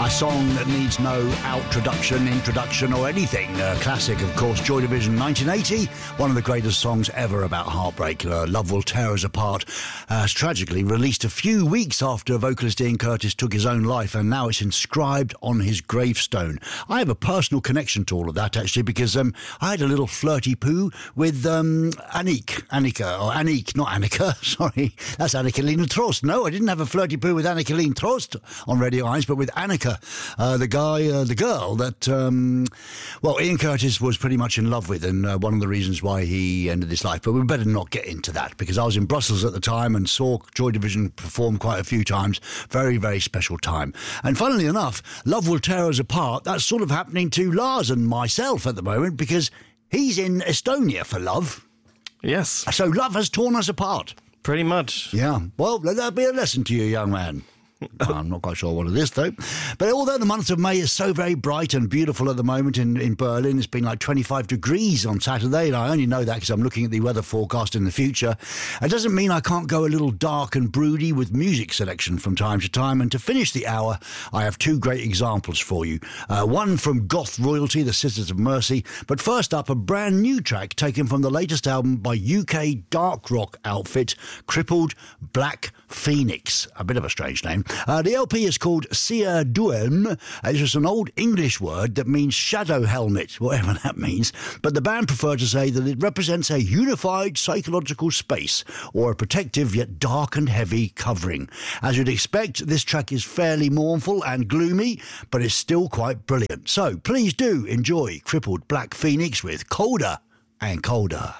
A song that needs no introduction or anything. Classic, of course, Joy Division 1980. One of the greatest songs ever about heartbreak. Love Will Tear Us Apart. Tragically released a few weeks after vocalist Ian Curtis took his own life, and now it's inscribed on his gravestone. I have a personal connection to all of that, actually, because I had a little flirty poo with Annick, not Annika, sorry. That's Annika-Lena Trost. No, I didn't have a flirty poo with Annika-Lena Trost on Radio Eyes, but with Annika, the girl that, Ian Curtis was pretty much in love with, and one of the reasons why he ended his life. But we better not get into that, because I was in Brussels at the time and saw Joy Division perform quite a few times. Very, very special time. And funnily enough, Love Will Tear Us Apart, that's sort of happening to Lars and myself at the moment, because he's in Estonia for love. Yes. So love has torn us apart. Pretty much. Yeah. Well, let that be a lesson to you, young man. I'm not quite sure what it is, though. But although the month of May is so very bright and beautiful at the moment in Berlin, it's been like 25 degrees on Saturday, and I only know that because I'm looking at the weather forecast in the future. It doesn't mean I can't go a little dark and broody with music selection from time to time. And to finish the hour, I have two great examples for you. One from goth royalty, the Sisters of Mercy. But first up, a brand new track taken from the latest album by UK dark rock outfit, Crippled Black Phoenix. A bit of a strange name. The LP is called Sia Duem. It's just an old English word that means shadow helmet, whatever that means. But the band prefer to say that it represents a unified psychological space, or a protective yet dark and heavy covering. As you'd expect, this track is fairly mournful and gloomy, but it's still quite brilliant. So please do enjoy Crippled Black Phoenix with Colder and Colder.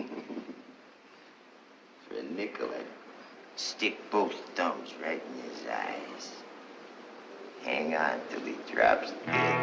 For Nicola, stick both thumbs right in his eyes. Hang on till he drops dead.